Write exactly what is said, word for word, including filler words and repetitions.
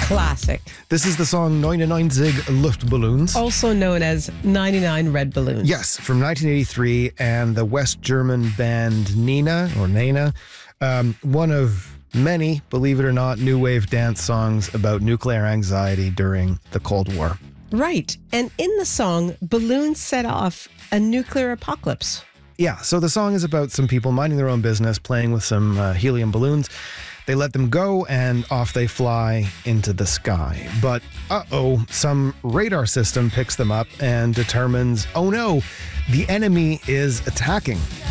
Classic. This is the song neunundneunzig Luftballons. Also known as ninety-nine Red Balloons. Yes, from nineteen eighty-three, and the West German band Nena, or Nena, um, one of many, believe it or not, new wave dance songs about nuclear anxiety during the Cold War. Right. And in the song, balloons set off a nuclear apocalypse. Yeah, so the song is about some people minding their own business, playing with some uh, helium balloons. They let them go, and off they fly into the sky. But, uh-oh, some radar system picks them up and determines, oh no, the enemy is attacking.